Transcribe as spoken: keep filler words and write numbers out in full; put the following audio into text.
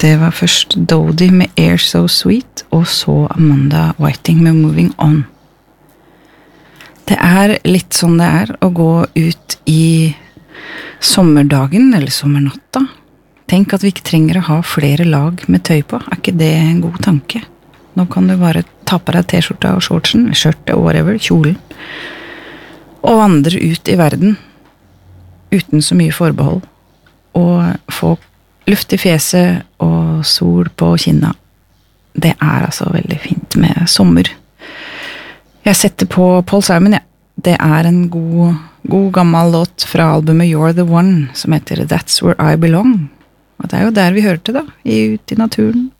Det var først Dodie med Air So Sweet, og så Amanda Whiting med Moving On. Det er litt sånn det er å gå ut i sommerdagen, eller sommernatta. Tenk at vi ikke trenger å ha flere lag med tøy på. Er ikke det en god tanke? Nå kan du bare ta på deg t-skjorta og shortsen, skjørtet, whatever, kjolen, og vandre ut i verden uten så mye forbehold, og få luft i fjeset og sol på kinna. Det er altså veldig fint med sommer. Jeg setter på Paul Simon, ja. Det er en god, god gammel låt fra albumet You're the One, som heter That's Where I Belong. Og det er jo der vi hørte da, i, ut i naturen,